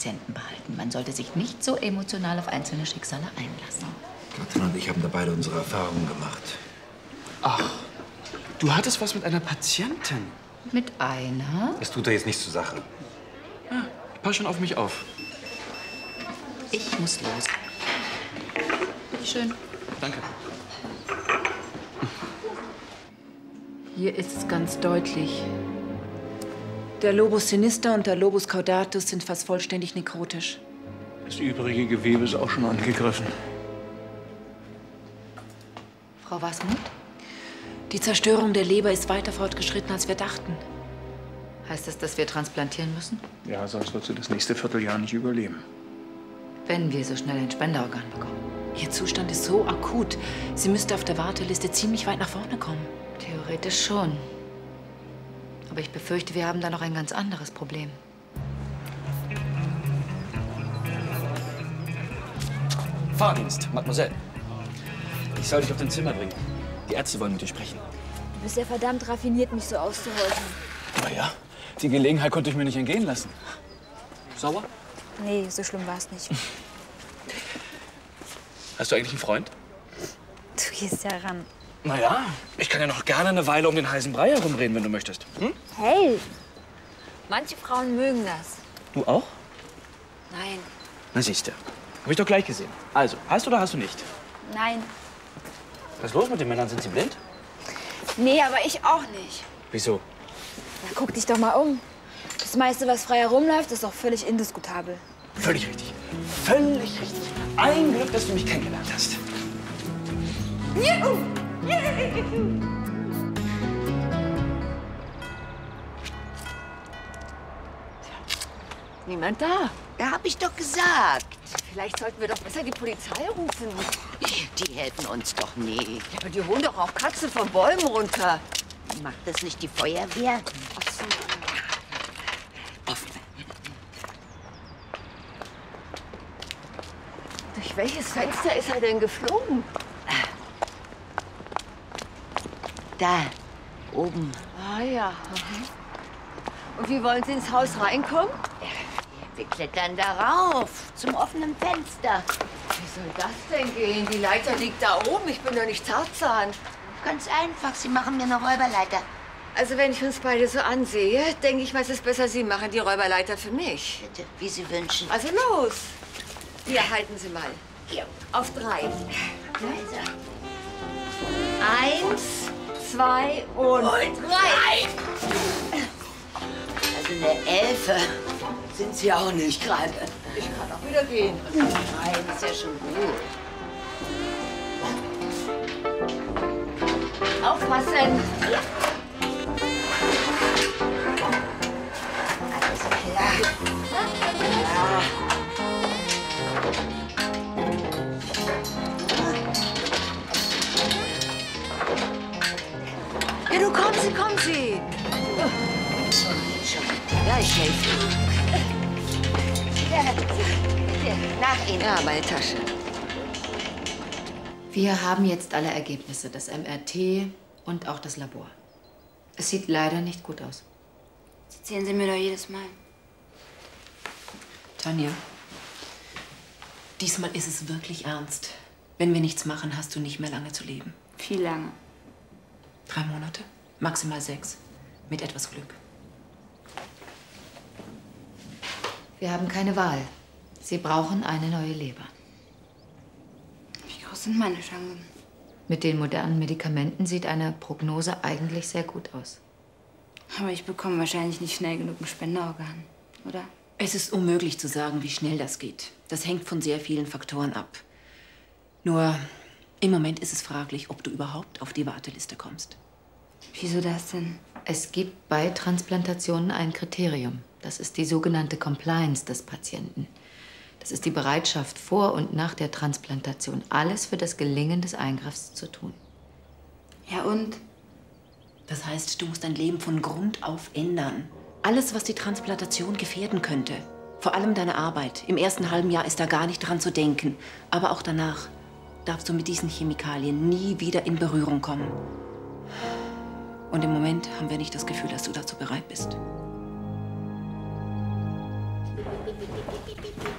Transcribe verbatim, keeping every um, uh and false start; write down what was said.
Patienten behalten. Man sollte sich nicht so emotional auf einzelne Schicksale einlassen. Katrin und ich haben da beide unsere Erfahrungen gemacht. Ach, du hattest was mit einer Patientin? Mit einer? Das tut da jetzt nichts zur Sache. Ja, pass schon auf mich auf. Ich muss los. Schön. Danke. Hier ist es ganz deutlich. Der Lobus sinister und der Lobus caudatus sind fast vollständig nekrotisch. Das übrige Gewebe ist auch schon angegriffen. Frau Wasmuth? Die Zerstörung der Leber ist weiter fortgeschritten, als wir dachten. Heißt das, dass wir transplantieren müssen? Ja, sonst wird sie das nächste Vierteljahr nicht überleben. Wenn wir so schnell ein Spenderorgan bekommen. Ihr Zustand ist so akut. Sie müsste auf der Warteliste ziemlich weit nach vorne kommen. Theoretisch schon. Aber ich befürchte, wir haben da noch ein ganz anderes Problem. Fahrdienst, Mademoiselle. Ich soll dich auf dein Zimmer bringen. Die Ärzte wollen mit dir sprechen. Du bist ja verdammt raffiniert, mich so auszuholzen. Na ja, die Gelegenheit konnte ich mir nicht entgehen lassen. Sauer? Nee, so schlimm war es nicht. Hast du eigentlich einen Freund? Du gehst ja ran. Na ja, ich kann ja noch gerne eine Weile um den heißen Brei herumreden, wenn du möchtest. Hm? Hey, manche Frauen mögen das. Du auch? Nein. Na siehst du. Hab ich doch gleich gesehen. Also, hast du oder hast du nicht? Nein. Was ist los mit den Männern? Sind sie blind? Nee, aber ich auch nicht. Wieso? Na, guck dich doch mal um. Das meiste, was frei herumläuft, ist doch völlig indiskutabel. Völlig richtig. Völlig richtig. Ein Glück, dass du mich kennengelernt hast. Juhu! Niemand da. Ja, hab ich doch gesagt. Vielleicht sollten wir doch besser die Polizei rufen. Die helfen uns doch nicht. Ja, aber die holen doch auch Katzen von Bäumen runter. Macht das nicht die Feuerwehr? Ach so. Offen. Durch welches Fenster ist er denn geflogen? Da, oben. Ah ja. Mhm. Und wie wollen Sie ins Haus reinkommen? Wir klettern darauf, zum offenen Fenster. Wie soll das denn gehen? Die Leiter liegt da oben. Ich bin doch nicht Tarzan. Ganz einfach, Sie machen mir eine Räuberleiter. Also wenn ich uns beide so ansehe, denke ich mal, es ist besser, Sie machen die Räuberleiter für mich. Bitte, wie Sie wünschen. Also los. Hier, halten Sie mal. Hier. Auf drei. Also. Eins, zwei und, Und drei. Also eine Elfe sind Sie auch nicht gerade. ich kann auch wieder gehen. Nein, ist ja schon gut. Aufpassen. Ja. Alles klar. Ja. Ja, du kommen Sie, kommen Sie. Ja, ich helfe Ihnen. Ja, bitte, nach Ihnen. Ja, meine Tasche. Wir haben jetzt alle Ergebnisse, das M R T und auch das Labor. Es sieht leider nicht gut aus. Das erzählen Sie mir doch jedes Mal. Tanja, diesmal ist es wirklich ernst. Wenn wir nichts machen, hast du nicht mehr lange zu leben. Viel lange. Drei Monate, maximal sechs. Mit etwas Glück. Wir haben keine Wahl. Sie brauchen eine neue Leber. Wie groß sind meine Chancen? Mit den modernen Medikamenten sieht eine Prognose eigentlich sehr gut aus. Aber ich bekomme wahrscheinlich nicht schnell genug ein Spenderorgan, oder? Es ist unmöglich zu sagen, wie schnell das geht. Das hängt von sehr vielen Faktoren ab. Nur im Moment ist es fraglich, ob du überhaupt auf die Warteliste kommst. Wieso das denn? Es gibt bei Transplantationen ein Kriterium. Das ist die sogenannte Compliance des Patienten. Das ist die Bereitschaft, vor und nach der Transplantation alles für das Gelingen des Eingriffs zu tun. Ja und? Das heißt, du musst dein Leben von Grund auf ändern. Alles, was die Transplantation gefährden könnte. Vor allem deine Arbeit. Im ersten halben Jahr ist da gar nicht dran zu denken. Aber auch danach darfst du mit diesen Chemikalien nie wieder in Berührung kommen. Und im Moment haben wir nicht das Gefühl, dass du dazu bereit bist. piep, piep, piep.